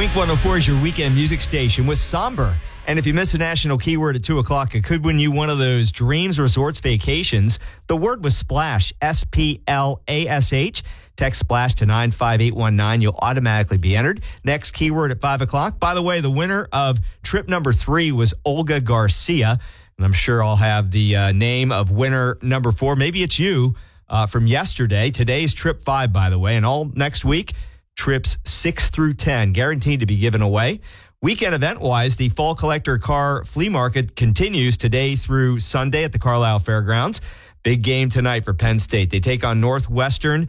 Wink 104 is your weekend music station with Somber. And if you miss a national keyword at 2 o'clock, it could win you one of those Dreams Resorts vacations. The word was Splash, S-P-L-A-S-H. Text Splash to 95819. You'll automatically be entered. Next keyword at 5 o'clock. By the way, the winner of trip number 3 was Olga Garcia. And I'm sure I'll have the name of winner number 4. Maybe it's you from yesterday. Today's trip 5, by the way. And all next week, trips 6 through 10, guaranteed to be given away. Weekend event-wise, the Fall Collector Car Flea Market continues today through Sunday at the Carlisle Fairgrounds. Big game tonight for Penn State. They take on Northwestern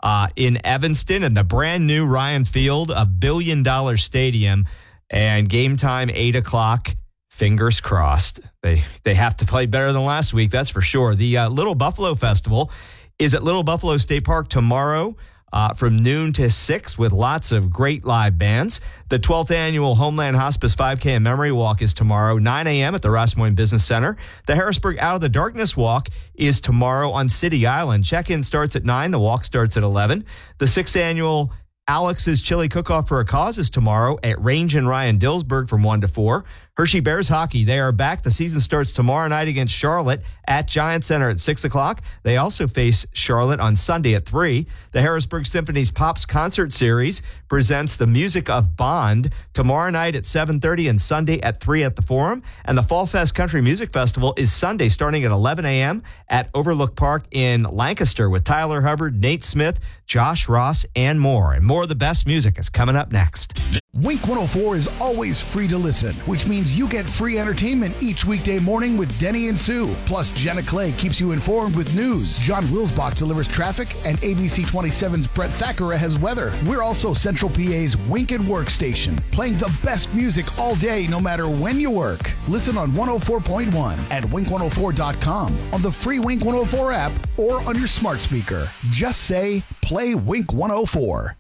in Evanston and the brand new Ryan Field, $1 billion stadium. And game time, 8 o'clock. Fingers crossed. They have to play better than last week, that's for sure. The Little Buffalo Festival is at Little Buffalo State Park tomorrow from noon to 6 with lots of great live bands. The 12th annual Homeland Hospice 5K and Memory Walk is tomorrow, 9 a.m. at the Ross Moines Business Center. The Harrisburg Out of the Darkness Walk is tomorrow on City Island. Check-in starts at 9. The walk starts at 11. The 6th annual Alex's Chili Cook-Off for a Cause is tomorrow at Range and Ryan Dillsburg from 1 to 4. Hershey Bears hockey, they are back. The season starts tomorrow night against Charlotte at Giant Center at 6 o'clock. They also face Charlotte on Sunday at 3. The Harrisburg Symphony's Pops Concert Series presents the music of Bond tomorrow night at 7:30 and Sunday at 3 at the Forum. And the Fall Fest Country Music Festival is Sunday starting at 11 a.m. at Overlook Park in Lancaster with Tyler Hubbard, Nate Smith, Josh Ross, and more. And more of the best music is coming up next. Wink 104 is always free to listen, which means you get free entertainment each weekday morning with Denny and Sue. Plus, Jenna Clay keeps you informed with news. John Wilsbach delivers traffic, and ABC 27's Brett Thackeray has weather. We're also Central PA's Wink and Work station, playing the best music all day, no matter when you work. Listen on 104.1 at wink104.com, on the free Wink 104 app, or on your smart speaker. Just say, play Wink 104.